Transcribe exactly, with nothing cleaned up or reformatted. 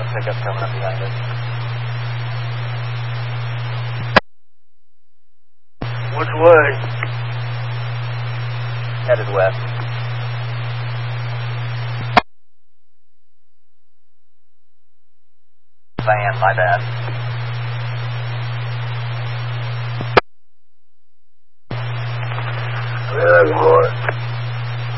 pickup coming up behind us. Which way? Headed west. Van, my bad. Good boy.